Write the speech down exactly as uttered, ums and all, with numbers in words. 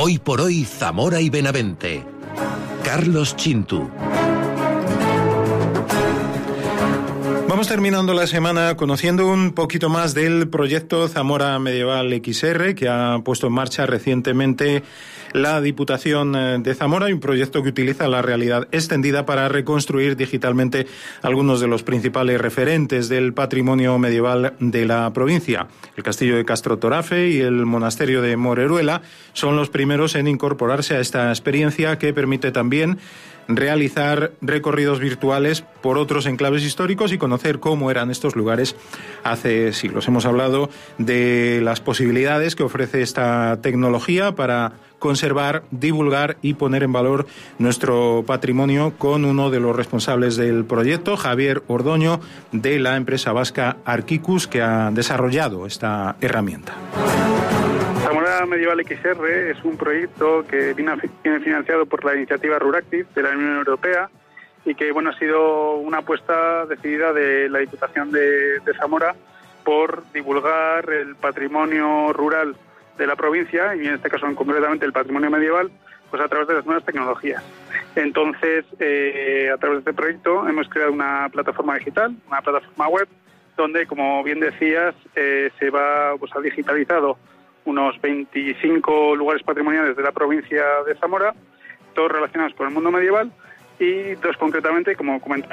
Hoy por hoy, Zamora y Benavente. Carlos Chintu. Vamos terminando la semana conociendo un poquito más del proyecto Zamora Medieval equis erre que ha puesto en marcha recientemente la Diputación de Zamora, y un proyecto que utiliza la realidad extendida para reconstruir digitalmente algunos de los principales referentes del patrimonio medieval de la provincia. El castillo de Castro Torafe y el monasterio de Moreruela son los primeros en incorporarse a esta experiencia, que permite también realizar recorridos virtuales por otros enclaves históricos y conocer cómo eran estos lugares hace siglos. Hemos hablado de las posibilidades que ofrece esta tecnología para conservar, divulgar y poner en valor nuestro patrimonio con uno de los responsables del proyecto, Javier Ordoño, de la empresa vasca Archicus, que ha desarrollado esta herramienta. Zamora Medieval equis erre es un proyecto que viene financiado por la iniciativa Ruractiv de la Unión Europea y que bueno ha sido una apuesta decidida de la Diputación de, de Zamora por divulgar el patrimonio rural de la provincia, y en este caso concretamente el patrimonio medieval, pues a través de las nuevas tecnologías. Entonces, eh, a través de este proyecto hemos creado una plataforma digital, una plataforma web, donde, como bien decías, eh, se va, pues ha digitalizado unos veinticinco lugares patrimoniales de la provincia de Zamora, todos relacionados con el mundo medieval, y dos concretamente, como comentaba,